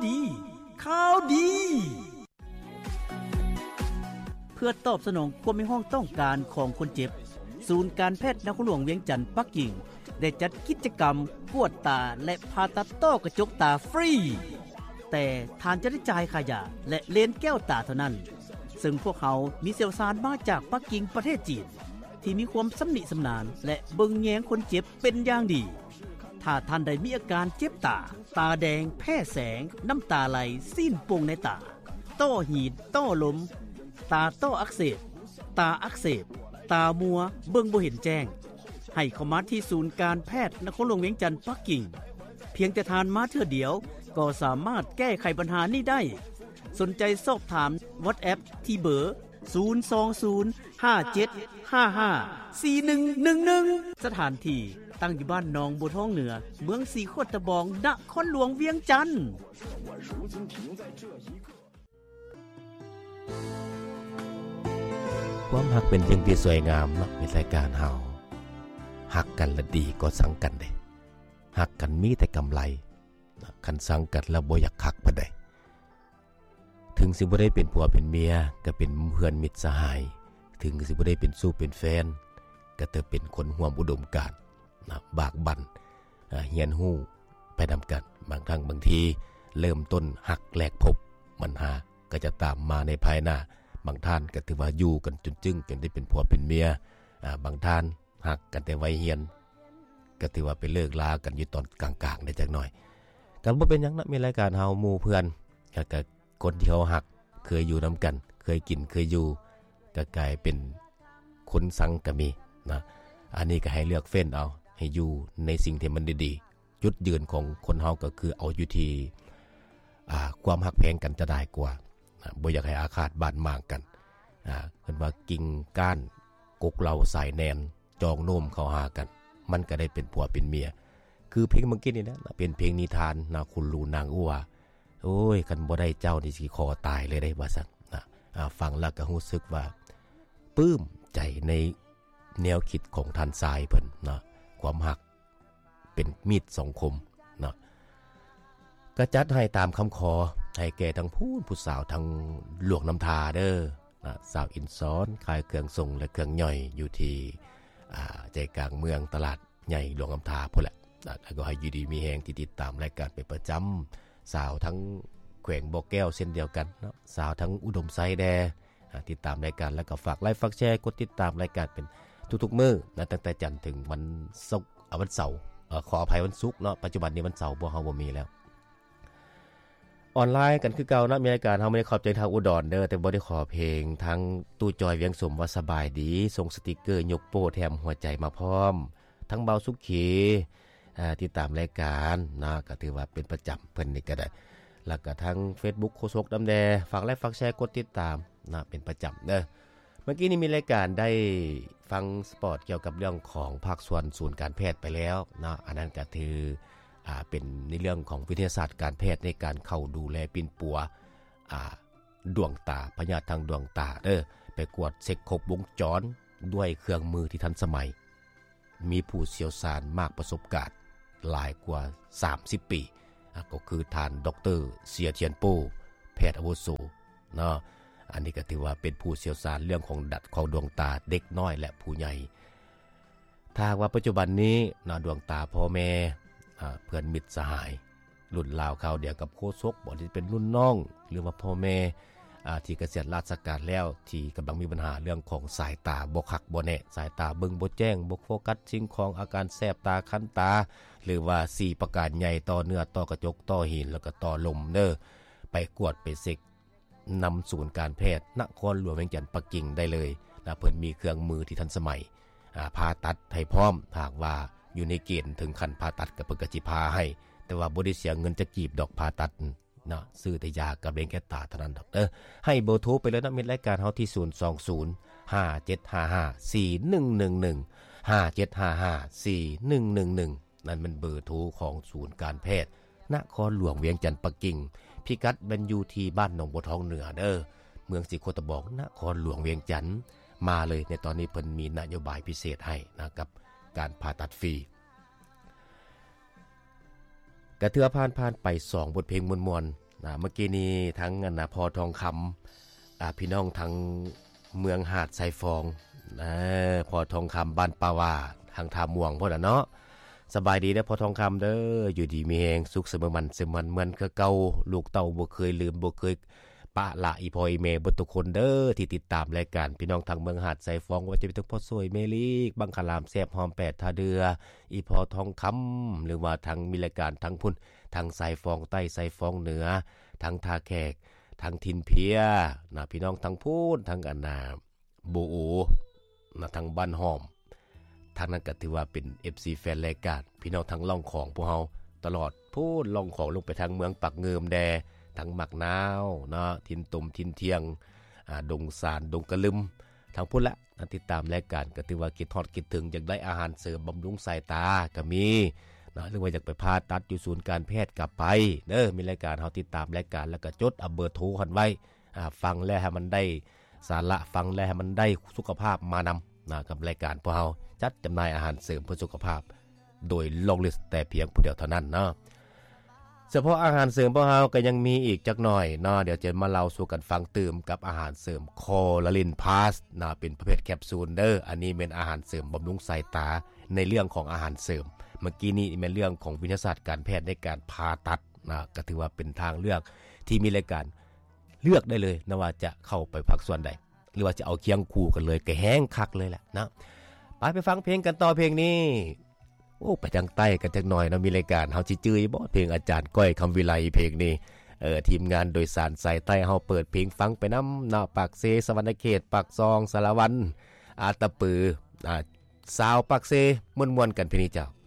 ดีข่าวดีเพื่อตอบสนองความมีห้องต้องการของคนเจ็บศูนย์การแพทย์นครหลวงเวียงจันทน์ปักกิ่งได้จัดกิจกรรมกวดตาและผ่าตัดต้อกระจกตาฟรีแต่ทานจะได้จ่ายค่ายาและเลนส์แก้วตาเท่านั้นซึ่งพวกเขามีเชี่ยวชาญมาจากปักกิ่งประเทศจีนที่มีความสำนิสำนานและเบิ่งแยงคนเจ็บเป็นอย่างดีถ้าท่านได้มีอาการเจ็บตาตาแดงแพ้แสงน้ำตาไหลซีนโป่งในตาต้อหีดต้อลมตาต้ออักเสบตาอักเสบตามัวเบิ่งบ่เห็นแจ้งให้เข้ามาที่ศูนย์การแพทย์นครหลวงเวียงจันทน์ปักกิ่งเพียงแต่ทานมาเทื่อเดียวก็สามารถแก้ไขปัญหานี้ได้สนใจสอบถาม WhatsApp ที่เบอร์ 02057554111 สถานที่ตั้งอยู่บ้านหนองบัวทองเหนือเมืองสีโคตรบองนครหลวงเวียงจันทน์ความหักเป็นสิ่งที่สวยงามเนาะในรายการเฮาหักกันและดีก็สังกันเด้หักกันมีแต่กำไรคันสังกันแล้วบ่อยากหักปานใดถึงสิบ่ได้เป็นผัวเป็นเมียก็เป็นเพื่อนมิตรสหายถึงสิบ่ได้เป็นสู้เป็นแฟนก็เติบเป็นคนร่วมอุดมการณ์นะบากบั่นเฮียนฮู้ไปนำกันบางครั้งบางทีเริ่มต้นหักแลกพบมันหาก็จะตามมาในภายหน้าบางท่านก็ถือว่าอยู่กันจนจึงกันได้เป็นผัวเป็นเมียบางท่านหักกันแต่วัยเฮียนก็ถือว่าเป็นเลิกลากันอยู่ตอนกลางๆได้จักหน่อยก็บ่เป็นหยังนะมีรายการเฮาหมู่เพื่อนก็คนที่เขาหักเคยอยู่นำกันเคยกินเคยอยู่ก็กลายเป็นคนสังก็มีนะอันนี้ก็ให้เลือกเฟ้นเอาให้อยู่ในสิ่งที่มันดีๆจุดยืนของคนเฮาก็คือเอาอยู่ที่ความหักแพงกันจะได้กว่าบ่อยากให้อาฆาตบาดหมางกันเพิ่นว่ากิ่งก้านกกเหล่าสายแนนจองโน้มเข้าหากันมันก็ได้เป็นผัวเป็นเมียคือเพลงเมื่อกี้นี่นะเป็นเพลงนิทานนะคุณลูนางอัวโอ้ยคันบ่ได้เจ้านี่สิคอตายเลยได้ว่าซั่นนะฟังแล้วก็รู้สึกว่าปลื้มใจในแนวคิดของท่านทรายเพิ่นนะความหักเป็นมีดสองคมนะก็จัดให้ตามคำขอให้แก่ทั้งผู้สาวทั้งหลวงน้ำทาเด้อนะสาวอินซ้อนขายเครื่องส่งและเครื่องย่อยอยู่ที่ใจกลางเมืองตลาดใหญ่หลวงน้ำทาพุ่นแหละแล้วก็ให้อยู่ดีมีแฮงที่ติดตามรายการเป็นประจำสาวทั้งแขวงบ่อแก้วเช่นเดียวกันเนาะสาวทั้งอุดมไซแดติดตามรายการแล้วก็ฝากไลค์ฝากแชร์กดติดตามรายการเป็นทุกๆมื้อนะตั้งแต่จันทร์ถึงวันศุกร์วันเสาร์ขออภัยวันศุกร์เนาะปัจจุบันนี้วันเสาร์เฮาบ่มีแล้วออนไลน์กันคือเก่านะมีรายการเฮาไม่ได้ขอบใจทางอุดรเด้อแต่บ่ได้ขอเพลงทั้งตู้จอยเวียงสมว่าสบายดีส่งสติกเกอร์ยกโป้แถมหัวใจมาพร้อมทั้งเบาสุขีติดตามรายการนะก็ถือว่าเป็นประจำเพิ่นนี่ก็ได้แล้วก็ทั้ง Facebook โคชกดำแดฝากไลค์ฝากแชร์กดติดตามนะเป็นประจำเด้อเมื่อกี้นี้มีรายการได้ฟังสปอร์ตเกี่ยวกับเรื่องของภาคส่วนศูนย์การแพทย์ไปแล้วนะอันนั้นก็คือเป็นในเรื่องของวิทยาศาสตร์การแพทย์ในการเข้าดูแลปิ่นปัวดวงตาพยาธิทางดวงตาไปกวดเช็คครบวงจรด้วยเครื่องมือที่ทันสมัยมีผู้เชี่ยวชาญมากประสบการณ์หลายกว่า30ปีก็คือท่านดร.เสียเทียนโป้แพทย์อาวุโสเนาะอันนี้ก็ถือว่าเป็นผู้เชี่ยวชาญเรื่องของดัดของดวงตาเด็กน้อยและผู้ใหญ่ถ้าว่าปัจจุบันนี้นะดวงตาพ่อแม่เพื่อนมิตรสหายรุ่นราวคราวเดียวกับโคชกบ่ที่เป็นรุ่นน้องหรือว่าพ่อแม่ที่เกษียณราชการแล้วที่กำลังมีปัญหาเรื่องของสายตาบ่คักบ่แน่สายตาเบิ่งบ่แจ้งบ่โฟกัสสิ่งของอาการแสบตาคันตาหรือว่า4ประการใหญ่ต่อเนื้อต่อกระจกต่อหินแล้วก็ต่อลมไปกวดไปเซ็กนำศูนย์การแพทย์นครหลวงเวียงจันทน์ปักกิ่งได้เลยนะเพิ่นมีเครื่องมือที่ทันสมัยผ่าตัดให้พร้อมหากว่าอยู่ในเกณฑ์ถึงขั้นผ่าตัดกับเพิ่นก็สิพาให้แต่ว่าบ่ได้เสียเงินจะกีบดอกผ่าตัดนะซื้อแต่ยากับเบงแก้ตาเท่านั้นดอกให้เบอร์โทรไปเลยนะมีรายการเฮาที่02057554111 57554111นั่นมันเบอร์โทรของศูนย์การแพทย์นครหลวงเวียงจันทน์ปักกิ่งพิกัดบรรยูที่บ้านหนองบัวทองเหนือเมืองศรีโคตรบอกนครหลวงเวียงจันทน์มาเลยในตอนนี้เพิ่นมีนโยบายพิเศษให้นะกับการผ่าตัดฟรีกระเทือผ่านไป2บทเพลงมวลเมื่อกี้นี้ทั้งพอทองคำพี่น้องทั้งเมืองหาดไซฟองพอทองคำบ้านปาวาทางท่าม่วงพุ่นเนาะสบายดีเด้อพอทองคำเด้ออยู่ดีมีแฮงสุขเสมอมันเหมือนคือเก่าลูกเต้าบ่เคยลืมบ่เคยปะละอีพ่ออีแม่เบิดทุกคนเด้อที่ติดตามรายการพี่น้องทางเมืองหาดไซฟองว่าจะเป็นทุกพ่อสวยเมลีกบังคลามแซ่บหอม8ท่าเดืออีพอทองคำหรือว่าทางมีรายการทางพุ่นทางไซฟองใต้ไซฟองเหนือทางท่าแขกทางทินเพียพี่น้องทางพูนทางโบโอทางบ้านหอมทางนั้นก็ถือว่าเป็น FC แฟนรายการพี่น้องทางล่องของพวกเฮาตลอดพูนล่องของลงไปทางเมืองปักเงิมแดทางหมักนาวทินตุ่มทินเทียงดงสารดงกระลึมทางพุ่นละติดตามรายการก็ถือว่าคิดฮอดคิดถึงอยากได้อาหารเสริมบำรุงสายตาก็มีหรือว่าอยากไปผ่าตัดอยู่ศูนย์การแพทย์กลับไปมีรายการเฮาติดตามรายการแล้วก็จดเอาเบอร์โทรกันไว้ฟังแล้วให้มันได้สาระฟังแล้วให้มันได้สุขภาพมานำกับรายการพวกเฮาจัดจำหน่ายอาหารเสริมเพื่อสุขภาพโดยลงลิสต์แต่เพียงผู้เดียวเท่านั้นเฉพาะอาหารเสริมพวกเฮาก็ยังมีอีกจักหน่อยเดี๋ยวจะมาเล่าสู่กันฟังตื่มกับอาหารเสริมโคลาลินพาสเป็นประเภทแคปซูลอันนี้เป็นอาหารเสริมบำรุงสายตาในเรื่องของอาหารเสริมเมื่อกี้นี้เป็นเรื่องของวิทยาศาสตร์การแพทย์ในการผ่าตัดก็ถือว่าเป็นทางเลือกที่มีรายการเลือกได้เลยว่าจะเข้าไปภาคส่วนใดหรือว่าจะเอาเคียงคู่กันเลยก็แห้งคักเลยแหละไปฟังเพลงกันต่อเพลงนี้ไปทางใต้กันจักหน่อยมีรายการเฮาสิจื้อบ่เพลงอาจารย์ก้อยคำวิไลเพลงนี้ทีมงานโดยสารสายใต้เฮาเปิดเพลงฟังไปนำปากเซสวรรณเขตปากซองสารวันอาตะปือสาวปากเซม่วนๆกันเพลงนี้เจ้า